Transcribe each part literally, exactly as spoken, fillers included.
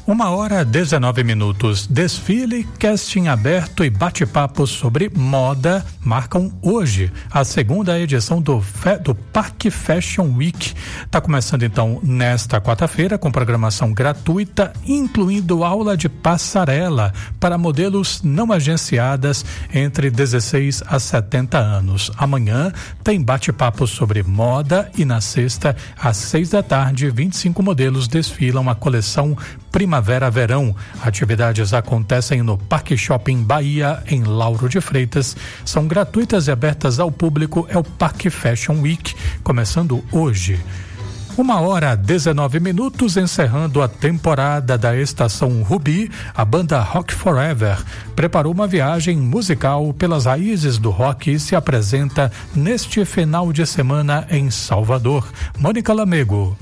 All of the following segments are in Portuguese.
Uma hora, dezenove minutos. Desfile, casting aberto e bate-papo sobre moda marcam hoje a segunda edição do, Fe, do Parque Fashion Week. Está começando então nesta quarta-feira com programação gratuita, incluindo aula de passarela para modelos não agenciadas entre dezesseis a setenta anos. Amanhã tem bate-papo sobre moda e na sexta, às seis da tarde, vinte e cinco modelos desfilam a coleção Primavera-Verão. Atividades acontecem no Parque Shopping Bahia, em Lauro de Freitas. São gratuitas e abertas ao público. É o Parque Fashion Week, começando hoje. Uma hora, dezenove minutos, encerrando a temporada da Estação Rubi, a banda Rock Forever preparou uma viagem musical pelas raízes do rock e se apresenta neste final de semana em Salvador. Mônica Lamego.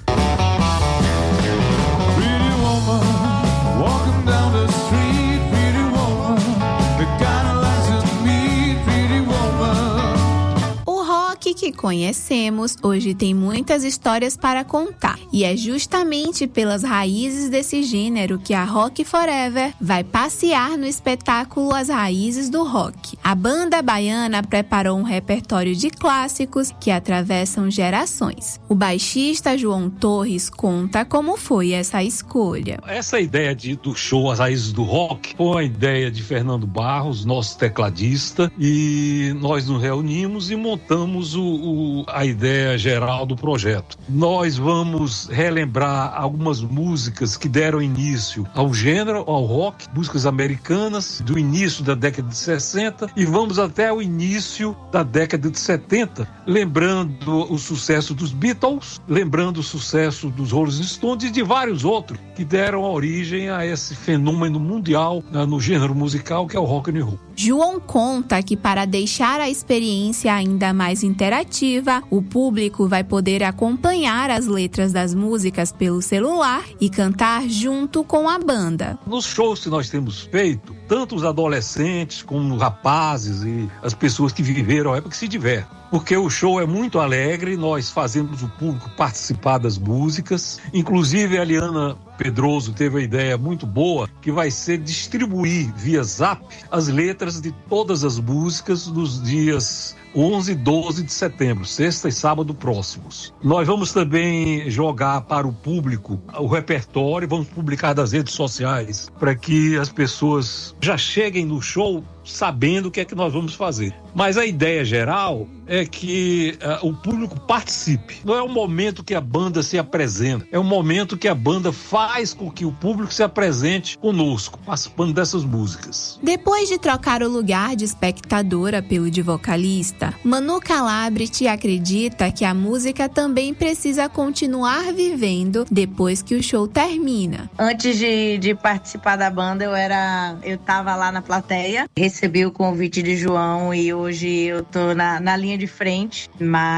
Que conhecemos, hoje tem muitas histórias para contar. E é justamente pelas raízes desse gênero que a Rock Forever vai passear no espetáculo As Raízes do Rock. A banda baiana preparou um repertório de clássicos que atravessam gerações. O baixista João Torres conta como foi essa escolha. Essa ideia de, do show As Raízes do Rock foi uma ideia de Fernando Barros, nosso tecladista, e nós nos reunimos e montamos o O, a ideia geral do projeto. Nós vamos relembrar algumas músicas que deram início ao gênero, ao rock, músicas americanas do início da década de sessenta, e vamos até o início da década de setenta, lembrando o sucesso dos Beatles, lembrando o sucesso dos Rolling Stones e de vários outros que deram origem a esse fenômeno mundial, né, no gênero musical, que é o rock and roll. João conta que para deixar a experiência ainda mais interativa, o público vai poder acompanhar as letras das músicas pelo celular e cantar junto com a banda. Nos shows que nós temos feito, tanto os adolescentes como os rapazes e as pessoas que viveram a época se divertem. Porque o show é muito alegre, nós fazemos o público participar das músicas. Inclusive, a Eliana Pedroso teve a ideia muito boa, que vai ser distribuir via Zap as letras de todas as músicas nos dias onze e doze de setembro, sexta e sábado próximos. Nós vamos também jogar para o público o repertório, vamos publicar nas redes sociais para que as pessoas já cheguem no show sabendo o que é que nós vamos fazer. Mas a ideia geral é que uh, o público participe. Não é um momento que a banda se apresenta, é um momento que a banda faz com que o público se apresente conosco, participando dessas músicas. Depois de trocar o lugar de espectadora pelo de vocalista, Manu Calabrit acredita que a música também precisa continuar vivendo depois que o show termina. Antes de, de participar da banda, eu era, eu tava lá na plateia, recebi o convite de João e hoje eu tô na, na linha de frente,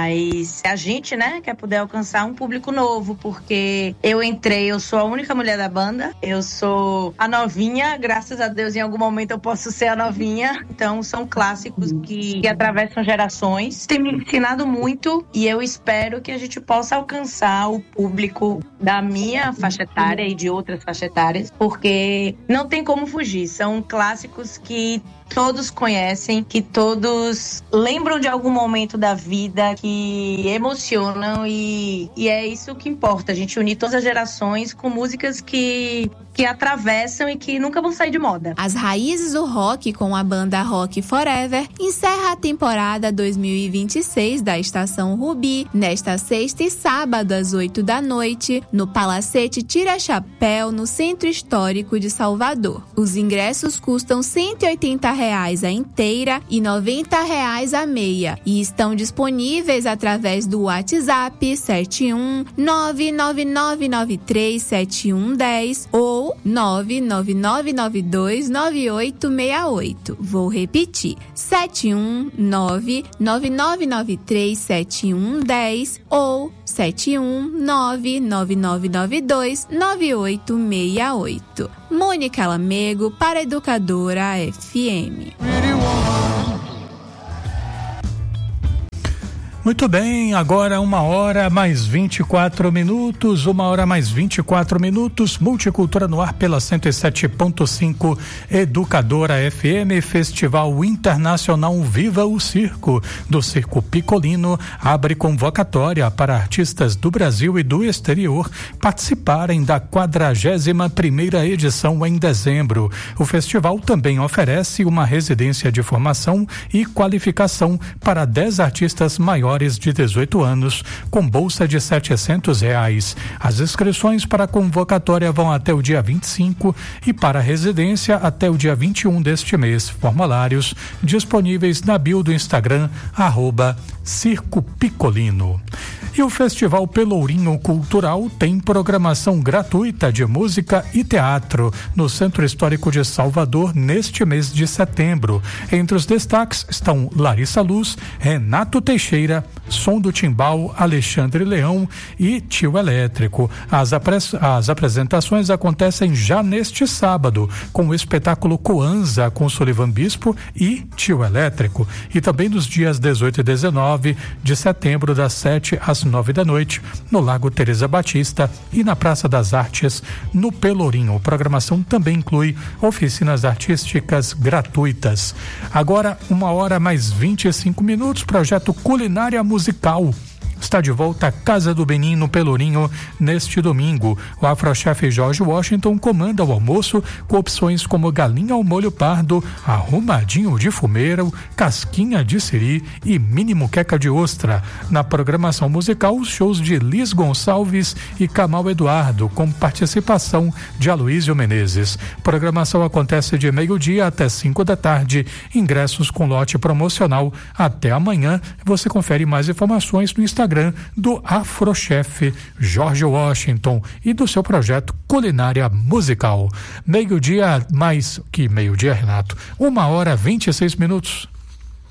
mas a gente, né, quer poder alcançar um público novo, porque eu entrei, eu sou a única mulher da banda, eu sou a novinha, graças a Deus em algum momento eu posso ser a novinha, então são clássicos que, que atravessam gerações, tem me ensinado muito e eu espero que a gente possa alcançar o público da minha faixa etária e de outras faixas etárias, porque não tem como fugir, são clássicos que todos conhecem, que todos lembram de algum momento da vida, que emocionam e, e é isso que importa, a gente unir todas as gerações com músicas que, que atravessam e que nunca vão sair de moda. As Raízes do Rock, com a banda Rock Forever, encerra a temporada dois mil e vinte e seis da Estação Rubi, nesta sexta e sábado às oito da noite, no Palacete Tira Chapéu, no Centro Histórico de Salvador. Os ingressos custam cento e oitenta reais a inteira e noventa reais a meia e estão disponíveis através do WhatsApp sete um nove nove nove nove três sete um um zero ou nove nove nove nove dois nove oito seis oito. Vou repetir: sete um nove nove nove nove três sete um um zero ou sete um nove nove nove nove dois nove oito seis oito. Mônica Lamego para Educadora F M. Muito bem, agora uma hora mais vinte e quatro minutos, uma hora mais vinte e quatro minutos, Multicultura no ar pela cento e sete ponto cinco, Educadora F M, Festival Internacional Viva o Circo, do Circo Piccolino, abre convocatória para artistas do Brasil e do exterior participarem da quadragésima primeira edição em dezembro. O festival também oferece uma residência de formação e qualificação para dez artistas maiores de dezoito anos, com bolsa de setecentos reais. As inscrições para a convocatória vão até o dia vinte e cinco e para a residência até o dia vinte e um deste mês. Formulários disponíveis na bio do Instagram, arroba Circo Piccolino. E o Festival Pelourinho Cultural tem programação gratuita de música e teatro no Centro Histórico de Salvador neste mês de setembro. Entre os destaques estão Larissa Luz, Renato Teixeira, Som do Timbal, Alexandre Leão e Tio Elétrico. As, apres- as apresentações acontecem já neste sábado, com o espetáculo Coanza com Sullivan Bispo e Tio Elétrico. E também nos dias dezoito e dezenove de setembro, das sete às nove da noite, no Lago Teresa Batista e na Praça das Artes, no Pelourinho. A programação também inclui oficinas artísticas gratuitas. Agora, uma hora mais vinte e cinco minutos, projeto Culinária Musical. Está de volta a Casa do Benim, no Pelourinho, neste domingo. O afrochefe Jorge Washington comanda o almoço com opções como galinha ao molho pardo, arrumadinho de fumeiro, casquinha de siri e mini muqueca de ostra. Na programação musical, os shows de Liz Gonçalves e Camal Eduardo, com participação de Aloysio Menezes. Programação acontece de meio-dia até cinco da tarde. Ingressos com lote promocional até amanhã. Você confere mais informações no Instagram do afrochefe Jorge Washington e do seu projeto Culinária Musical. Meio-dia, mais que meio-dia, Renato, uma hora vinte e seis minutos.